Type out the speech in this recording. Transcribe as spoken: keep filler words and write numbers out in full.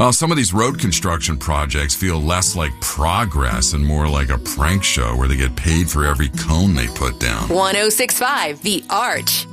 Well, some of these road construction projects feel less like progress and more like a prank show where they get paid for every cone they put down. one oh six point five The Arch.